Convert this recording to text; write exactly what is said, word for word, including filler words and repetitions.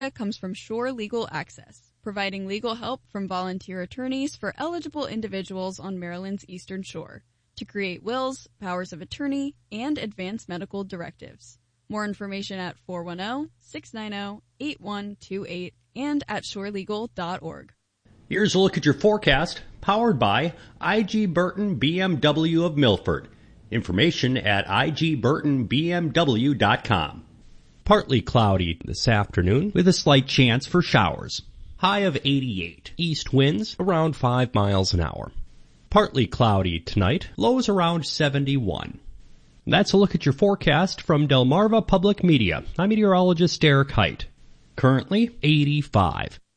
comes from Shore Legal Access, providing legal help from volunteer attorneys for eligible individuals on Maryland's Eastern Shore to create wills, powers of attorney, and advance medical directives. More information at four one zero, six nine zero, eight one two eight and at shore legal dot org. Here's a look at your forecast, powered by I G. Burton B M W of Milford. Information at I G Burton B M W dot com. Partly cloudy this afternoon with a slight chance for showers. High of eighty-eight. East winds around five miles an hour. Partly cloudy tonight. Lows around seventy-one. That's a look at your forecast from Delmarva Public Media. I'm meteorologist Derek Height. Currently eighty-five.